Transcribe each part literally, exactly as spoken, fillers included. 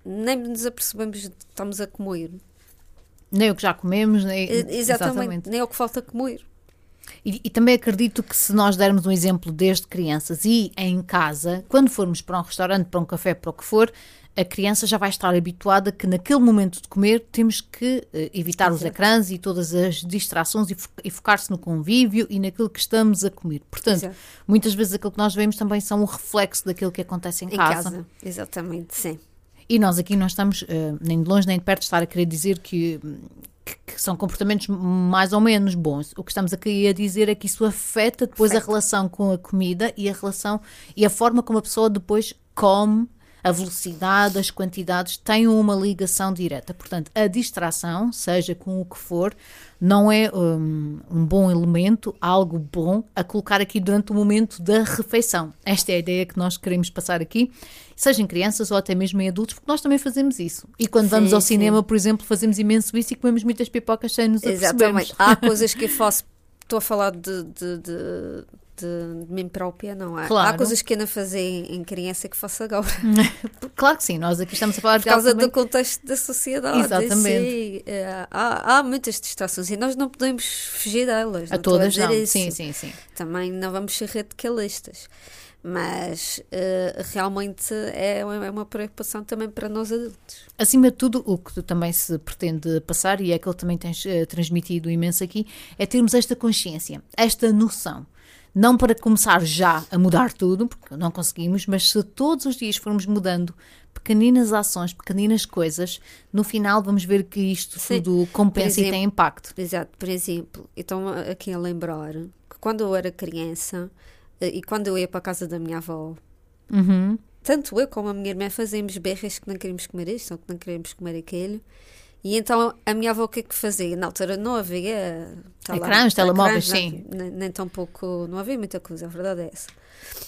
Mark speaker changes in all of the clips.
Speaker 1: nem nos apercebemos de que estamos a comer.
Speaker 2: Nem o que já comemos, nem...
Speaker 1: Exatamente,
Speaker 2: Exatamente.
Speaker 1: nem o que falta comer.
Speaker 2: E, e também acredito que se nós dermos um exemplo desde crianças e em casa, quando formos para um restaurante, para um café, para o que for, a criança já vai estar habituada que naquele momento de comer temos que uh, evitar Exato. Os ecrãs e todas as distrações e, fo- e focar-se no convívio e naquilo que estamos a comer. Portanto, Exato. Muitas vezes aquilo que nós vemos também são o reflexo daquilo que acontece em,
Speaker 1: em
Speaker 2: casa.
Speaker 1: casa. Exatamente, sim.
Speaker 2: E nós aqui não estamos uh, nem de longe nem de perto de estar a querer dizer que... que são comportamentos mais ou menos bons. O que estamos aqui a dizer é que isso afeta depois afeta. A relação com a comida e a relação e a forma como a pessoa depois come, a velocidade, as quantidades, têm uma ligação direta. Portanto, a distração, seja com o que for, não é um, um bom elemento, algo bom a colocar aqui durante o momento da refeição. Esta é a ideia que nós queremos passar aqui, seja em crianças ou até mesmo em adultos, porque nós também fazemos isso. E quando sim, vamos ao sim. cinema, por exemplo, fazemos imenso isso e comemos muitas pipocas sem nos apercebermos.
Speaker 1: Exatamente. Há coisas que eu faço, estou a falar de... de, de... De, de mim própria, não há.
Speaker 2: Claro.
Speaker 1: Há coisas que eu não fazia em criança que faço agora.
Speaker 2: Claro que sim, nós aqui estamos a falar
Speaker 1: por causa
Speaker 2: também...
Speaker 1: do contexto da sociedade.
Speaker 2: Exatamente.
Speaker 1: Sim, há, há muitas distrações e nós não podemos fugir delas.
Speaker 2: A
Speaker 1: não
Speaker 2: todas
Speaker 1: a
Speaker 2: não,
Speaker 1: isso.
Speaker 2: sim, sim, sim.
Speaker 1: Também não vamos ser radicalistas. Mas uh, realmente é uma, é uma preocupação também para nós adultos.
Speaker 2: Acima de tudo, o que também se pretende passar, e é que ele também tens uh, transmitido imenso aqui, é termos esta consciência, esta noção. Não para começar já a mudar tudo, porque não conseguimos, mas se todos os dias formos mudando pequeninas ações, pequeninas coisas, no final vamos ver que isto Sim. tudo compensa exemplo, e tem impacto.
Speaker 1: Exato, por exemplo, então aqui a lembrar que quando eu era criança e quando eu ia para a casa da minha avó,
Speaker 2: uhum.
Speaker 1: tanto eu como a minha irmã fazíamos berras que não queríamos comer isto ou que não queríamos comer aquilo. E então a minha avó o que é que fazia? Na altura não havia
Speaker 2: tá ecrãs, lá, telemóveis, sim.
Speaker 1: Nem, nem tão pouco, não havia muita coisa, a verdade é essa.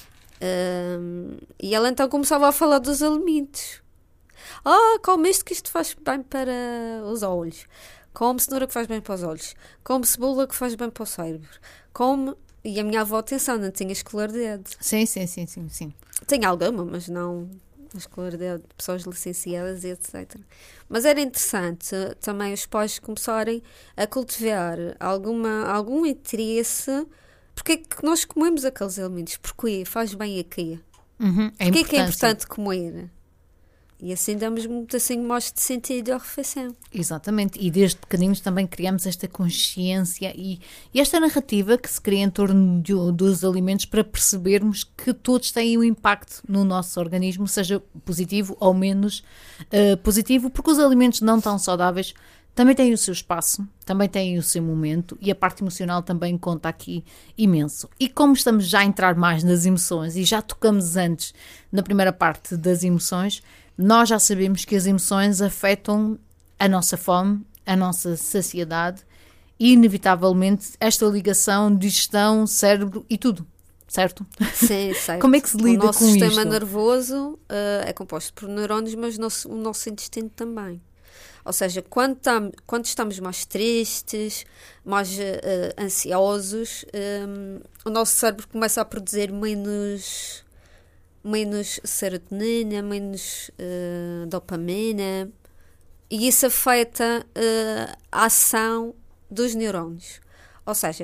Speaker 1: Um, e ela então começava a falar dos alimentos. Ah, come isto que isto faz bem para os olhos. Come cenoura que faz bem para os olhos. Come cebola que faz bem para o cérebro. Come... E a minha avó, atenção, não tinha escolaridade.
Speaker 2: Sim, sim, sim, sim, sim.
Speaker 1: Tem alguma, mas não... a escolaridade de pessoas licenciadas e etcétera. Mas era interessante também os pais começarem a cultivar alguma, algum interesse. Porque é que nós comemos aqueles alimentos? Porque faz bem aqui.
Speaker 2: Uhum, é
Speaker 1: porque é que é importante comer? E assim damos muito assim mais de sentido à refeição.
Speaker 2: Exatamente. E desde pequeninos também criamos esta consciência e, e esta narrativa que se cria em torno de, dos alimentos para percebermos que todos têm um impacto no nosso organismo, seja positivo ou menos uh, positivo, porque os alimentos não tão saudáveis também têm o seu espaço, também têm o seu momento e a parte emocional também conta aqui imenso. E como estamos já a entrar mais nas emoções e já tocamos antes na primeira parte das emoções, nós já sabemos que as emoções afetam a nossa fome, a nossa saciedade e, inevitavelmente, esta ligação de digestão, cérebro e tudo, certo?
Speaker 1: Sim, certo.
Speaker 2: Como é que se lida com isto?
Speaker 1: O nosso sistema nervoso uh, é composto por neurônios, mas o nosso, o nosso intestino também. Ou seja, quando, tam, quando estamos mais tristes, mais uh, ansiosos, um, o nosso cérebro começa a produzir menos... menos serotonina, menos uh, dopamina, e isso afeta uh, a ação dos neurônios. Ou seja,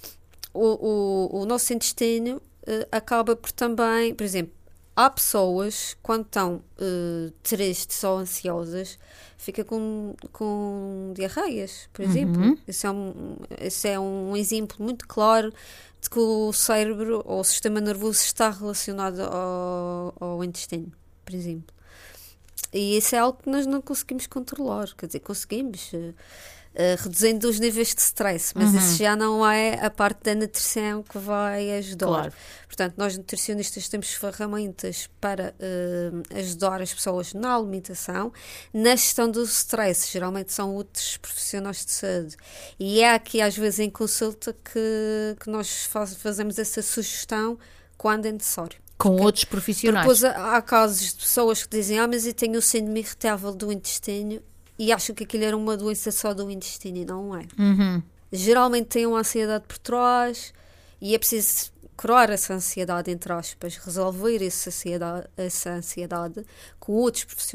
Speaker 1: o, o, o nosso intestino uh, acaba por também, por exemplo, há pessoas, quando estão uh, tristes ou ansiosas, fica com, com diarreias, por exemplo.
Speaker 2: Uhum.
Speaker 1: Esse é um, esse é um exemplo muito claro de que o cérebro ou o sistema nervoso está relacionado ao, ao intestino, por exemplo. E isso é algo que nós não conseguimos controlar, quer dizer, conseguimos uh, uh, reduzindo os níveis de stress, mas
Speaker 2: uhum.
Speaker 1: isso já não é a parte da nutrição que vai ajudar.
Speaker 2: Claro.
Speaker 1: Portanto, nós nutricionistas temos ferramentas para uh, ajudar as pessoas na alimentação, na gestão do stress, geralmente são outros profissionais de saúde. E é aqui, às vezes, em consulta que, que nós faz, fazemos essa sugestão quando é necessário.
Speaker 2: Com
Speaker 1: Porque,
Speaker 2: outros profissionais.
Speaker 1: Depois há, há casos de pessoas que dizem, ah, mas eu tenho o síndrome irritável do intestino e acham que aquilo era uma doença só do intestino e não é.
Speaker 2: Uhum.
Speaker 1: Geralmente tem uma ansiedade por trás e é preciso curar essa ansiedade, entre aspas, resolver essa ansiedade, essa ansiedade com outros profissionais